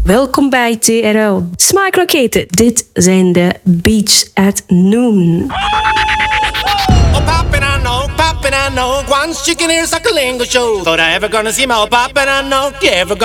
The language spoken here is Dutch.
Welkom bij TRL Smike Raketen. Dit zijn de Beats at Noon. Oh, poppin', I know. One chicken ears like a lingo show. Thought I ever gonna see my poppin', I know. You ever